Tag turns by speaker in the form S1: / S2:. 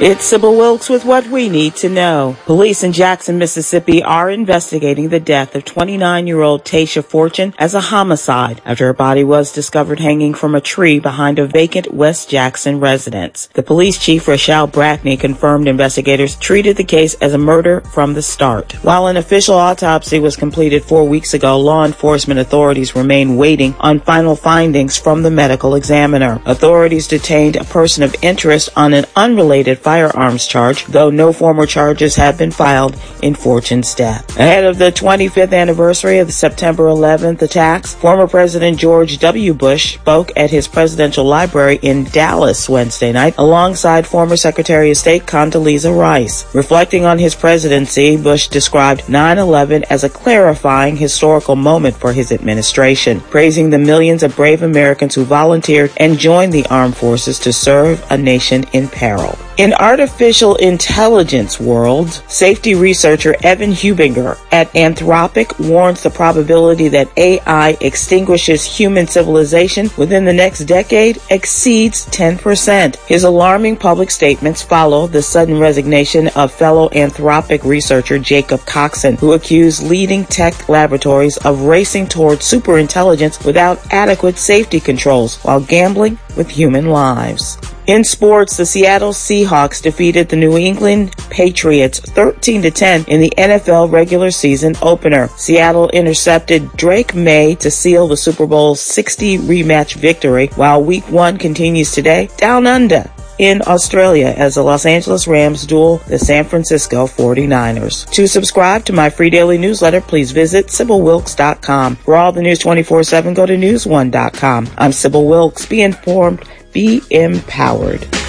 S1: It's Sybil Wilkes with what we need to know. Police in Jackson, Mississippi are investigating the death of 29-year-old Tasha Fortune as a homicide after her body was discovered hanging from a tree behind a vacant West Jackson residence. The police chief, Rachelle Brackney, confirmed investigators treated the case as a murder from the start. While an official autopsy was completed 4 weeks ago, law enforcement authorities remain waiting on final findings from the medical examiner. Authorities detained a person of interest on an unrelated firearms charge, though no former charges have been filed in Fortune's death. Ahead of the 25th anniversary of the September 11th attacks, former President George W. Bush spoke at his presidential library in Dallas Wednesday night alongside former Secretary of State Condoleezza Rice. Reflecting on his presidency, Bush described 9/11 as a clarifying historical moment for his administration, praising the millions of brave Americans who volunteered and joined the armed forces to serve a nation in peril. In artificial intelligence world, safety researcher Evan Hubinger at Anthropic warns the probability that AI extinguishes human civilization within the next decade exceeds 10%. His alarming public statements follow the sudden resignation of fellow Anthropic researcher Jacob Coxon, who accused leading tech laboratories of racing toward superintelligence without adequate safety controls while gambling with human lives. In sports, the Seattle Seahawks defeated the New England Patriots 13-10 in the NFL regular season opener. Seattle intercepted Drake May to seal the Super Bowl 60 rematch victory, while Week 1 continues today down under in Australia as the Los Angeles Rams duel the San Francisco 49ers. To subscribe to my free daily newsletter, please visit SybilWilkes.com. For all the news 24/7, go to newsone.com. I'm Sybil Wilkes. Be informed. Be empowered.